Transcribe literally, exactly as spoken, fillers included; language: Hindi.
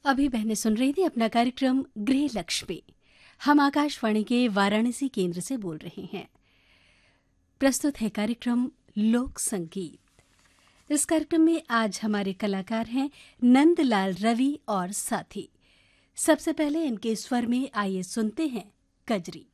अभी बहनें सुन रही थी अपना कार्यक्रम गृह लक्ष्मी। हम आकाशवाणी के वाराणसी केंद्र से बोल रहे हैं। प्रस्तुत है कार्यक्रम लोक संगीत। इस कार्यक्रम में आज हमारे कलाकार हैं नंदलाल रवि और साथी। सबसे पहले इनके स्वर में आइए सुनते हैं कजरी।